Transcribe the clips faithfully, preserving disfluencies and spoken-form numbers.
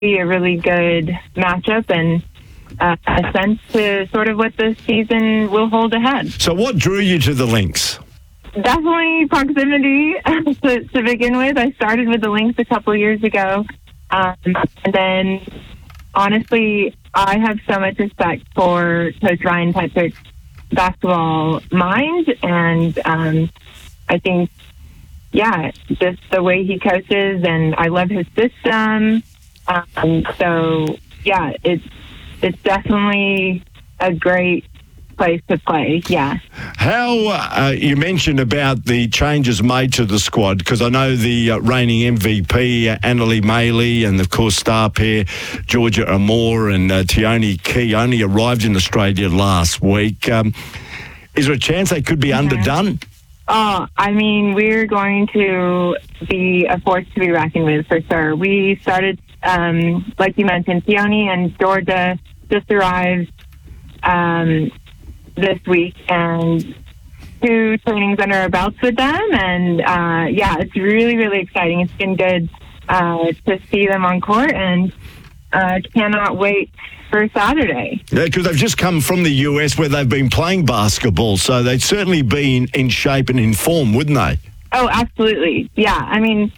be a really good matchup and uh, a sense to sort of what the season will hold ahead. So what drew you to the Lynx? Definitely proximity to, to begin with. I started with the Lynx a couple years ago. Um, and then, honestly, I have so much respect for Coach Ryan Petrick's basketball mind. And um, I think, yeah, just the way he coaches, and I love his system. Um, so, yeah, it's, it's definitely a great place to play, yeah. How, uh, you mentioned about the changes made to the squad, because I know the uh, reigning M V P, uh, Annalie Maley, and of course star pair Georgia Amore and uh, Tioni Key only arrived in Australia last week. Um, is there a chance they could be mm-hmm. underdone? Oh, I mean, we're going to be a force to be reckoned with for sure. We started, um, like you mentioned, Tioni and Georgia just arrived um, this week, and two trainings under our belts with them, and uh, yeah, it's really, really exciting. It's been good uh, to see them on court, and uh, cannot wait for Saturday. Yeah, because they've just come from the U S where they've been playing basketball, so they'd certainly be in, in shape and in form, wouldn't they? Oh, absolutely. Yeah, I mean,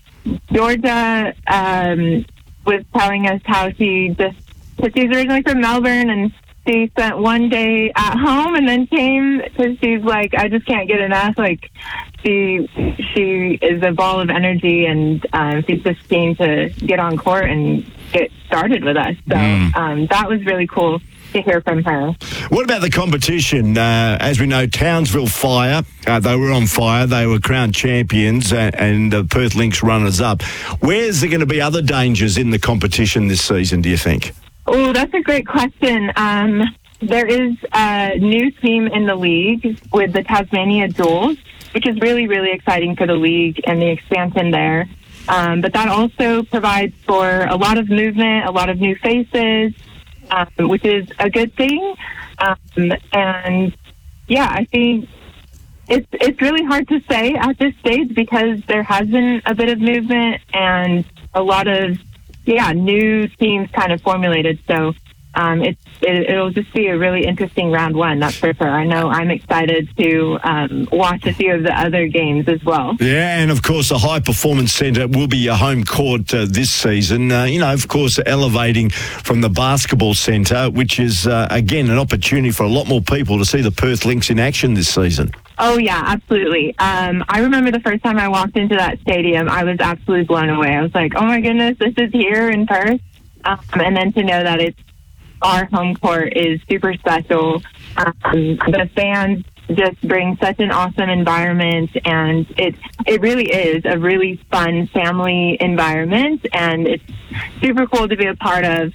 Georgia um, was telling us how she just, because she's originally from Melbourne, and she spent one day at home and then came because she's like, I just can't get enough. Like, she she is a ball of energy, and um, she's just keen to get on court and get started with us. So mm. um, that was really cool to hear from her. What about the competition? Uh, as we know, Townsville Fire, uh, they were on fire. They were crowned champions uh, and uh, Perth Lynx runners-up. Where's there going to be other dangers in the competition this season, do you think? Oh, that's a great question. Um, there is a new team in the league with the Tasmania Jewels, which is really, really exciting for the league and the expansion there. Um, but that also provides for a lot of movement, a lot of new faces, um, which is a good thing. Um, and yeah, I think it's it's really hard to say at this stage because there has been a bit of movement and a lot of yeah, new teams kind of formulated. So um, it's, it, it'll just be a really interesting round one, that's for sure. I know I'm excited to um, watch a few of the other games as well. Yeah, and of course the High Performance Centre will be your home court uh, this season. Uh, you know, of course, elevating from the basketball centre, which is, uh, again, an opportunity for a lot more people to see the Perth Lynx in action this season. Oh, yeah, absolutely. Um, I remember the first time I walked into that stadium, I was absolutely blown away. I was like, oh, my goodness, this is here in Perth. Um, and then to know that it's our home court is super special. Um, the fans just bring such an awesome environment, and it, it really is a really fun family environment, and it's super cool to be a part of.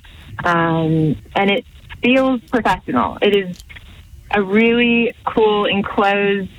Um, and it feels professional. It is a really cool enclosed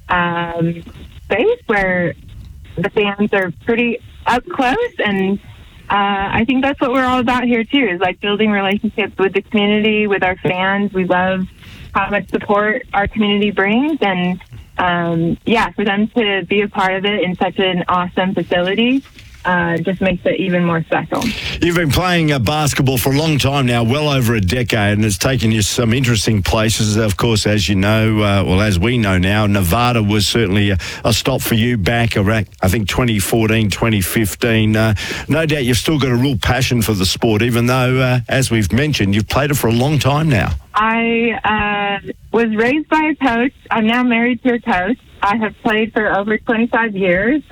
um, space where the fans are pretty up close, and uh, I think that's what we're all about here too, is like building relationships with the community, with our fans. We love how much support our community brings, and um, yeah, for them to be a part of it in such an awesome facility Uh, just makes it even more special. You've been playing uh, basketball for a long time now, well over a decade, and it's taken you some interesting places. Of course, as you know, uh, well, as we know now, Nevada was certainly a, a stop for you back around, I think, twenty fourteen, twenty fifteen. Uh, no doubt you've still got a real passion for the sport, even though, uh, as we've mentioned, you've played it for a long time now. I uh, was raised by a coach. I'm now married to a coach. I have played for over twenty-five years.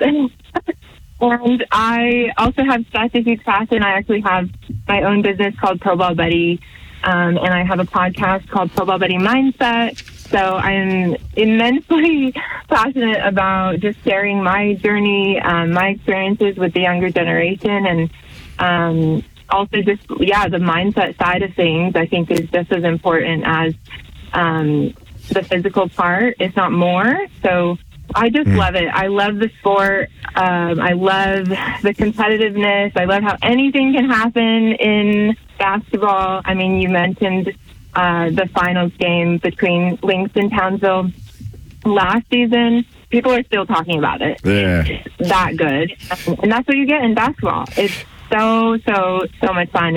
And I also have such a huge passion. I actually have my own business called Pro Ball Buddy, um, and I have a podcast called Pro Ball Buddy Mindset. So I'm immensely passionate about just sharing my journey, um, my experiences with the younger generation, and um, also just, yeah, the mindset side of things I think is just as important as um, the physical part, if not more. So I just mm. love it. I love the sport. Um, I love the competitiveness. I love how anything can happen in basketball. I mean, you mentioned uh, the finals game between Lynx and Townsville last season. People are still talking about it. Yeah. It's that good. And that's what you get in basketball. It's so, so, so much fun.